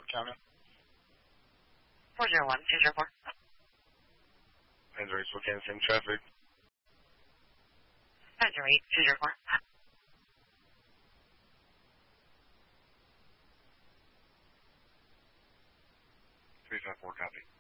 County. 401-204. Andrew, Spokane, same traffic. 508-204. 354, copy.